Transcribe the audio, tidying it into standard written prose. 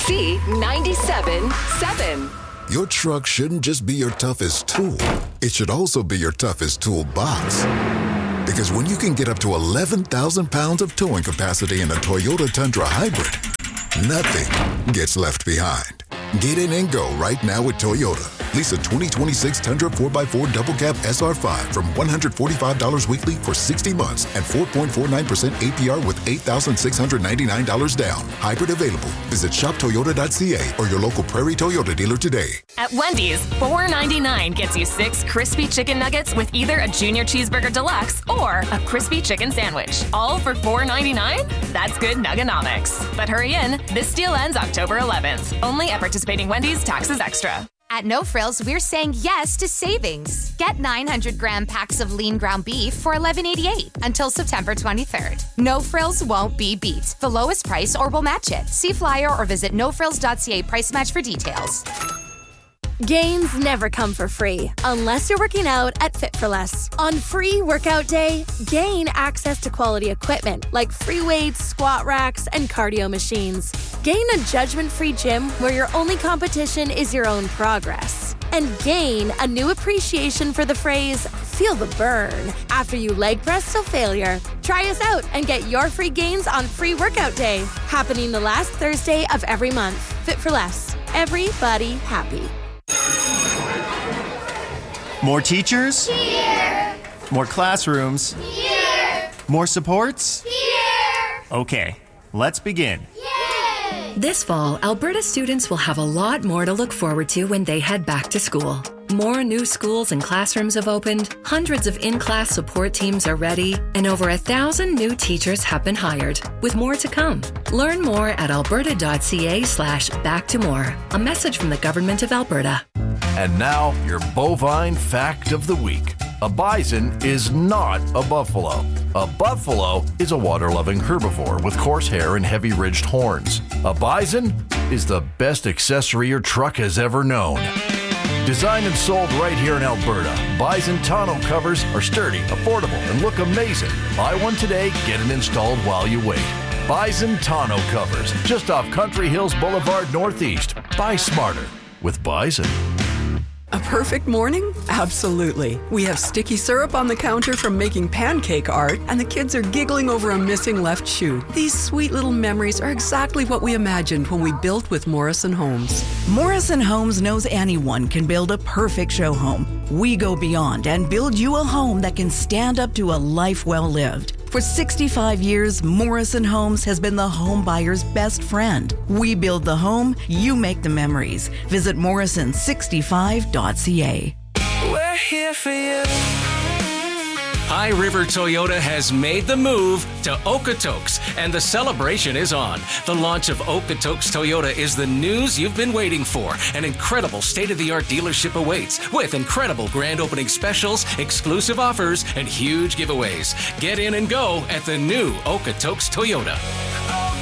C97.7. Your truck shouldn't just be your toughest tool. It should also be your toughest toolbox. Because when you can get up to 11,000 pounds of towing capacity in a Toyota Tundra Hybrid, nothing gets left behind. Get in and go right now with Toyota. Lease a 2026 Tundra 4x4 Double Cab SR5 from $145 weekly for 60 months and 4.49% APR with $8,699 down. Hybrid available. Visit shoptoyota.ca or your local Prairie Toyota dealer today. At Wendy's, $4.99 gets you 6 crispy chicken nuggets with either a Junior Cheeseburger Deluxe or a crispy chicken sandwich. All for $4.99? That's good Nugganomics. But hurry in. This deal ends October 11th. Only at participating Wendy's, taxes extra. At No Frills, we're saying yes to savings. Get 900-gram packs of lean ground beef for $11.88 until September 23rd. No Frills won't be beat. The lowest price or we'll match it. See flyer or visit nofrills.ca price match for details. Gains never come for free, unless you're working out at Fit for Less. On free workout day, gain access to quality equipment like free weights, squat racks, and cardio machines. Gain a judgment-free gym where your only competition is your own progress. And gain a new appreciation for the phrase, feel the burn, after you leg press till failure. Try us out and get your free gains on free workout day, happening the last Thursday of every month. Fit for Less. Everybody happy. More teachers? Here! More classrooms? Here! More supports? Here! Okay, let's begin. Yay! This fall, Alberta students will have a lot more to look forward to when they head back to school. More new schools and classrooms have opened, hundreds of in-class support teams are ready, and over 1,000 new teachers have been hired, with more to come. Learn more at alberta.ca/back-to-more. A message from the Government of Alberta. And now, your bovine fact of the week. A bison is not a buffalo. A buffalo is a water-loving herbivore with coarse hair and heavy ridged horns. A bison is the best accessory your truck has ever known. Designed and sold right here in Alberta, Bison tonneau covers are sturdy, affordable, and look amazing. Buy one today, get it installed while you wait. Bison tonneau covers, just off Country Hills Boulevard Northeast. Buy smarter with Bison. A perfect morning? Absolutely. We have sticky syrup on the counter from making pancake art, and the kids are giggling over a missing left shoe. These sweet little memories are exactly what we imagined when we built with Morrison Homes. Morrison Homes knows anyone can build a perfect show home. We go beyond and build you a home that can stand up to a life well lived. For 65 years, Morrison Homes has been the home buyer's best friend. We build the home, you make the memories. Visit morrison65.ca. We're here for you. High River Toyota has made the move to Okotoks, and the celebration is on. The launch of Okotoks Toyota is the news you've been waiting for. An incredible state-of-the-art dealership awaits with incredible grand opening specials, exclusive offers, and huge giveaways. Get in and go at the new Okotoks Toyota.